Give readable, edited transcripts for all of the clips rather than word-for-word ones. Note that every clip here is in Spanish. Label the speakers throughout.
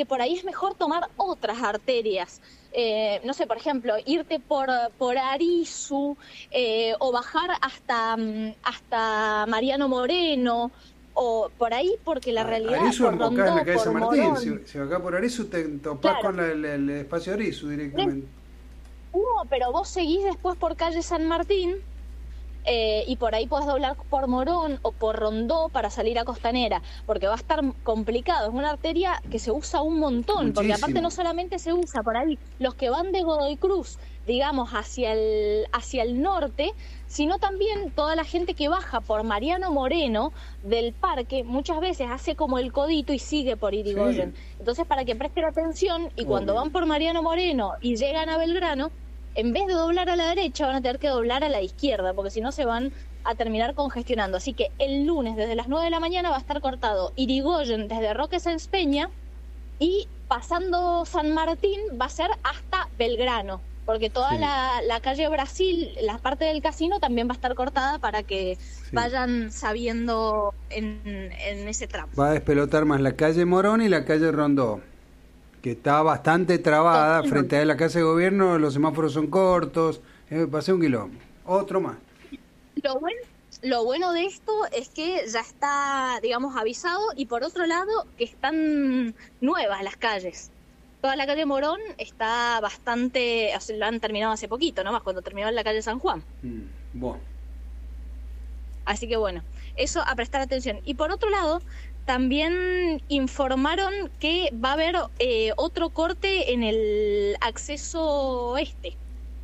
Speaker 1: que por ahí es mejor tomar otras arterias. No sé, por ejemplo, irte por Arizu, o bajar hasta Mariano Moreno, o por ahí, porque la realidad
Speaker 2: Arizu
Speaker 1: por
Speaker 2: acá en la
Speaker 1: Rondó,
Speaker 2: calle San
Speaker 1: por
Speaker 2: Martín.
Speaker 1: Morón.
Speaker 2: Si acá por Arizu te topás
Speaker 1: Claro.
Speaker 2: con el espacio Arizu directamente.
Speaker 1: No, pero vos seguís después por calle San Martín, y por ahí podés doblar por Morón o por Rondó para salir a Costanera, porque va a estar complicado. Es una arteria que se usa un montón, porque
Speaker 2: Muchísimo.
Speaker 1: aparte no solamente se usa por ahí los que van de Godoy Cruz, digamos, hacia el norte, sino también toda la gente que baja por Mariano Moreno del parque, muchas veces hace como el codito y sigue por Irigoyen.
Speaker 2: Sí.
Speaker 1: Entonces, para que presten atención, y cuando van por Mariano Moreno y llegan a Belgrano, en vez de doblar a la derecha, van a tener que doblar a la izquierda, porque si no se van a terminar congestionando. Así que el lunes, desde las 9 de la mañana, va a estar cortado Irigoyen desde Roque Sáenz Peña, y pasando San Martín va a ser hasta Belgrano, porque toda la calle Brasil, la parte del casino, también va a estar cortada para que vayan sabiendo en ese tramo.
Speaker 2: Va a despelotar más la calle Morón y la calle Rondó, que está bastante trabada.
Speaker 1: Totalmente.
Speaker 2: Frente a la casa de gobierno los semáforos son cortos, pasé un quilombo. Otro más.
Speaker 1: Lo bueno de esto es que ya está, digamos, avisado, y por otro lado que están nuevas las calles. Toda la calle Morón está bastante, o sea, lo han terminado hace poquito, nomás cuando terminó la calle San Juan.
Speaker 2: Bueno.
Speaker 1: Así que bueno, eso a prestar atención. Y por otro lado, también informaron que va a haber otro corte en el acceso este.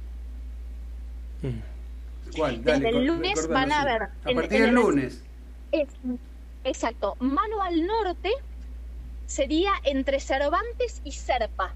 Speaker 2: ¿Cuál?
Speaker 1: Desde el lunes van a ver.
Speaker 2: A partir del lunes.
Speaker 1: Exacto. Mano al norte sería entre Cervantes y Serpa.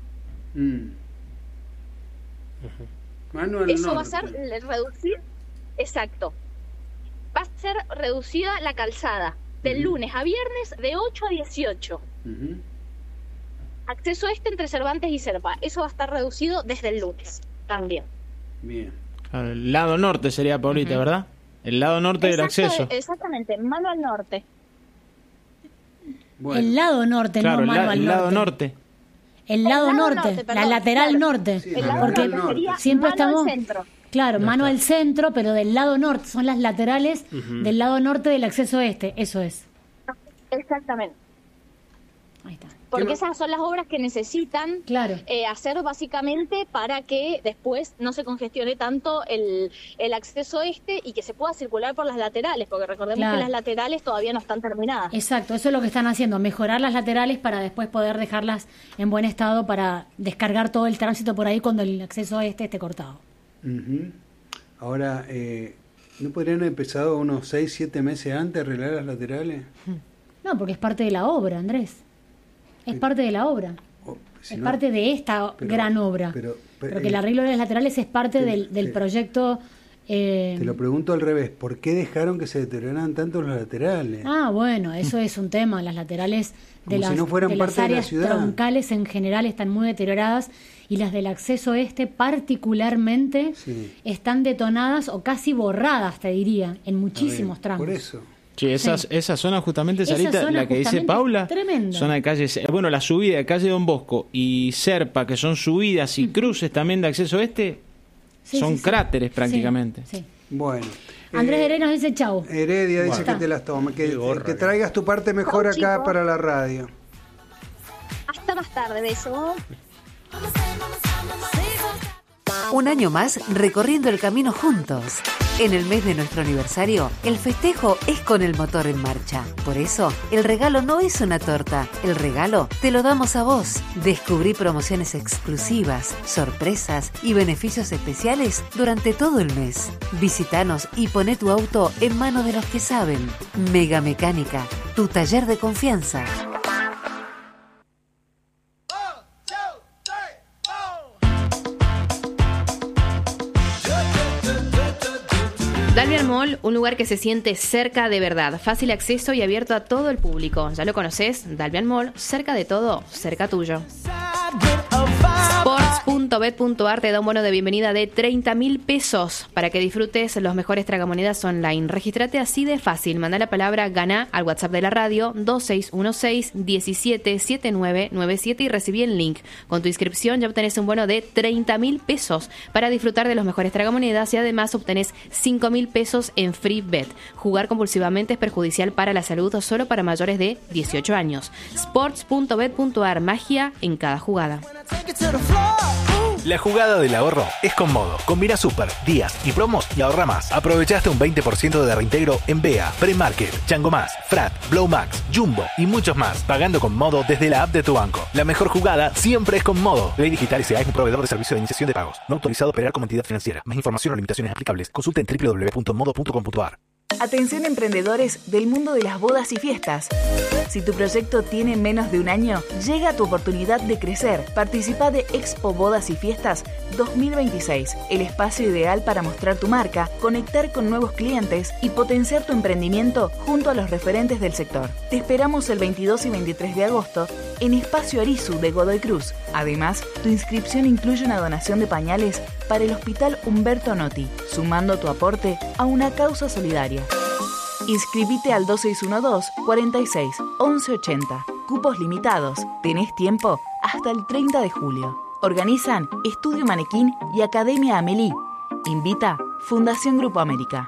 Speaker 2: Mano al
Speaker 1: Eso
Speaker 2: norte.
Speaker 1: va a ser reducir. Exacto. Va a ser reducida la calzada del lunes a viernes de 8 a 18. Acceso este entre Cervantes y Serpa. Eso va a estar reducido desde el lunes también.
Speaker 2: Bien.
Speaker 3: El lado norte sería, Paulita, ¿verdad? El lado norte del acceso.
Speaker 1: Exactamente, mano al norte.
Speaker 2: Bueno.
Speaker 4: El lado norte,
Speaker 3: Claro,
Speaker 4: no mano al
Speaker 3: el lado
Speaker 4: norte.
Speaker 3: norte.
Speaker 4: El lado norte,
Speaker 1: norte,
Speaker 4: la
Speaker 1: perdón,
Speaker 4: lateral
Speaker 1: claro.
Speaker 4: norte.
Speaker 2: Sí,
Speaker 1: El lado
Speaker 4: porque
Speaker 1: norte sería
Speaker 4: siempre
Speaker 1: mano
Speaker 4: estamos...
Speaker 1: al centro.
Speaker 4: Claro,
Speaker 3: Ya
Speaker 4: mano
Speaker 3: está.
Speaker 4: al centro, pero del lado norte, son las laterales del lado norte del acceso este, eso es.
Speaker 1: Exactamente.
Speaker 4: Ahí está.
Speaker 1: Porque esas son las obras que necesitan
Speaker 4: Claro.
Speaker 1: hacer básicamente para que después no se congestione tanto el acceso este y que se pueda circular por las laterales, porque recordemos
Speaker 4: Claro.
Speaker 1: que las laterales todavía no están terminadas.
Speaker 4: Exacto, eso es lo que están haciendo, mejorar las laterales para después poder dejarlas en buen estado para descargar todo el tránsito por ahí cuando el acceso este esté cortado.
Speaker 2: Ahora, ¿no podrían haber empezado unos 6, 7 meses antes a arreglar las laterales?
Speaker 4: No, porque es parte de la obra, Andrés. Es parte de la obra.
Speaker 2: Si
Speaker 4: Es
Speaker 2: no-
Speaker 4: parte de esta gran obra.
Speaker 2: pero,
Speaker 4: Porque el arreglo de las laterales es parte del proyecto.
Speaker 2: Te lo pregunto al revés, ¿por qué dejaron que se deterioraran tanto los laterales?
Speaker 4: Bueno, eso es un tema. Las laterales de
Speaker 2: Como si
Speaker 4: las,
Speaker 2: no fueran
Speaker 4: de las
Speaker 2: parte de la
Speaker 4: áreas
Speaker 2: ciudad.
Speaker 4: troncales en general están muy deterioradas, y las del acceso este particularmente
Speaker 2: Sí.
Speaker 4: están detonadas o casi borradas, te diría, en muchísimos tramos.
Speaker 2: Por eso.
Speaker 3: Sí, esa zona justamente,
Speaker 4: Esa
Speaker 3: Sarita,
Speaker 4: zona
Speaker 3: la que dice
Speaker 4: justamente
Speaker 3: Paula,
Speaker 4: es tremenda.
Speaker 3: zona de calle, bueno, la subida de calle Don Bosco y Serpa, que son subidas y cruces también de acceso este,
Speaker 4: Sí,
Speaker 3: son
Speaker 4: sí.
Speaker 3: cráteres
Speaker 4: Sí,
Speaker 3: prácticamente.
Speaker 4: sí.
Speaker 2: Bueno.
Speaker 4: Andrés Heré nos dice chau.
Speaker 2: Heredia dice
Speaker 4: Bueno.
Speaker 2: que te las toma, que
Speaker 5: gorra,
Speaker 2: traigas tu parte mejor
Speaker 1: Chau,
Speaker 2: acá
Speaker 1: chicos.
Speaker 2: para la radio.
Speaker 1: Hasta más tarde, beso.
Speaker 6: Un año más recorriendo el camino juntos. En el mes de nuestro aniversario, el festejo es con el motor en marcha. Por eso, el regalo no es una torta. El regalo te lo damos a vos. Descubrí promociones exclusivas, sorpresas y beneficios especiales durante todo el mes. Visítanos y poné tu auto en manos de los que saben. Mega Mecánica, tu taller de confianza.
Speaker 7: Dalvian Mall, un lugar que se siente cerca de verdad, fácil acceso y abierto a todo el público. ¿Ya lo conoces? Dalvian Mall, cerca de todo, cerca tuyo. Sports.cl Sports.bet.ar te da un bono de bienvenida de 30.000 pesos para que disfrutes los mejores tragamonedas online. Regístrate así de fácil. Manda la palabra GANA al WhatsApp de la radio 2616-177997 y recibí el link. Con tu inscripción ya obtenés un bono de 30.000 pesos para disfrutar de los mejores tragamonedas y además obtenés 5.000 pesos en free bet. Jugar compulsivamente es perjudicial para la salud o solo para mayores de 18 años. Sports.bet.ar, magia en cada jugada.
Speaker 5: La jugada del ahorro es con Modo. Combina super, días y promos y ahorra más. Aprovechaste un 20% de reintegro en BEA, Premarket, Chango Más, Frat, Blow Max, Jumbo y muchos más. Pagando con Modo desde la app de tu banco. La mejor jugada siempre es con Modo. Ley Digital S.A. es un proveedor de servicio de iniciación de pagos. No autorizado a operar como entidad financiera. Más información o limitaciones aplicables. Consulta en www.modo.com.ar.
Speaker 8: Atención emprendedores del mundo de las bodas y fiestas. Si tu proyecto tiene menos de un año, llega tu oportunidad de crecer. Participa de Expo Bodas y Fiestas 2026, el espacio ideal para mostrar tu marca, conectar con nuevos clientes y potenciar tu emprendimiento junto a los referentes del sector. Te esperamos el 22 y 23 de agosto en Espacio Arizu de Godoy Cruz. Además, tu inscripción incluye una donación de pañales para el Hospital Humberto Notti, sumando tu aporte a una causa solidaria. Inscribite al 2612-46-1180. Cupos limitados. Tenés tiempo hasta el 30 de julio. Organizan Estudio Manequín y Academia Amelie. Invita Fundación Grupo América.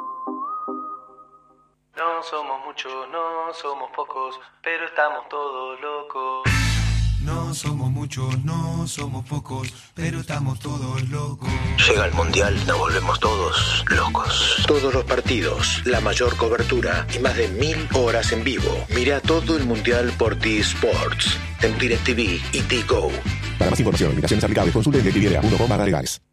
Speaker 9: No somos muchos, no somos pocos, pero estamos todos locos.
Speaker 10: No somos muchos, no somos pocos, pero estamos todos locos.
Speaker 11: Llega el Mundial, nos volvemos todos locos. Todos los partidos, la mayor cobertura y más de 1000 horas en vivo. Mira todo el Mundial por T-Sports, en DirecTV y T-Go.
Speaker 12: Para más información, limitaciones aplicables, consulte en DirecTV.com/legales.